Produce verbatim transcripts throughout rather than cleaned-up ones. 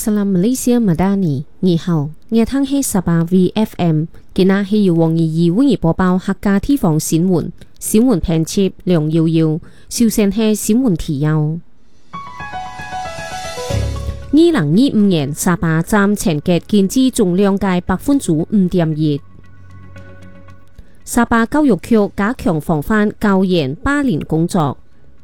Salam Malaysia Madani， 你好，熱聽係十八 V F M， 今日係由黃怡怡為你播報客家地方新聞，新聞編輯梁瑤瑤，首先係新聞提要。二零二五年沙巴站前嘅建設總量計百分之五點二。沙巴教育局加強防範教研霸凌工作。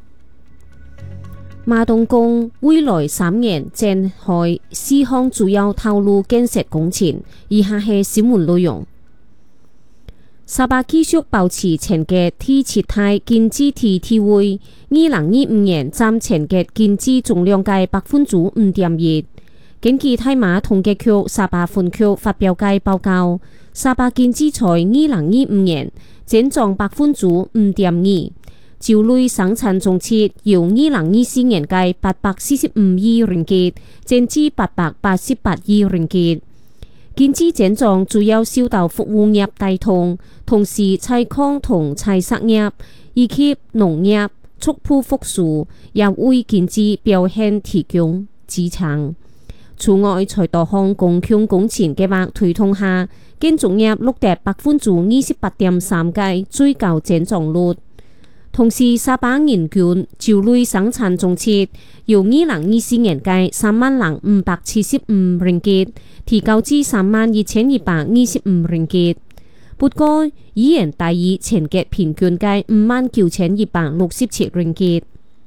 馬東公未來三年展開四項主要道路建設工程，以下係新聞內容。沙巴繼續保持前嘅第七大經濟體地位，二零二五年站前嘅經濟總量計百分之五點二。根據大馬統計局沙巴分局發表嘅報告，沙巴經濟在二零二五年增長百分之五點二。就類生產總值由二零二四年嘅八百四十五億ringgit吉增至八百八十八億ringgit吉。經濟增長主要受到服務業帶動，同時採礦同採石業以及農業逐步復甦，也為經濟表現提供支撐。此外，在多項公共工程計劃推動下，建築業錄得百分之二十八點三嘅最高增長率。同時，沙巴人均就類生產總值由二零二四年嘅三萬零五百七十五ringgit吉提高至三萬一千二百二十五ringgit吉，不過依然大於前嘅平均嘅五萬九千二百六十七ringgit吉。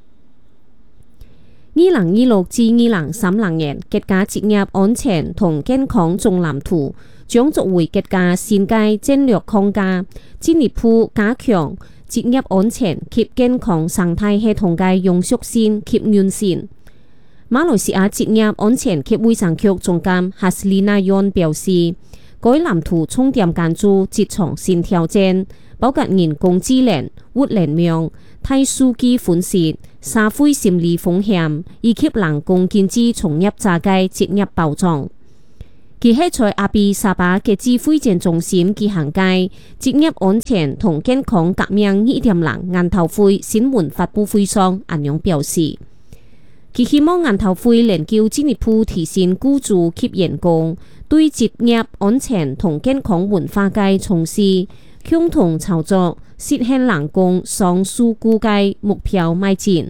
二零二六至二零三零年國家職業安全同健康總藍圖將作為國家新嘅戰略框架，進一步加強職業安全及健康生態系統嘅永續性及完善。馬來西亞職業安全及衛生局總監哈斯利娜yon表示，該藍圖重點關注職場新挑戰，包括人工智能、物聯網、大數據分析、社會心理風險以及人工經濟從業者嘅職業保障。佢係在阿比沙巴嘅指揮戰中心舉行嘅職業安全同健康革命二點零研討會新聞發佈會上，咁樣表示，佢希望研討會能夠進一步提升雇主及員工對職業安全同健康文化嘅重視，共同操作實現人工雙數據嘅目標邁進。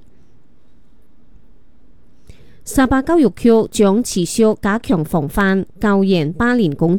沙巴教育局將持續加強防範教研霸凌工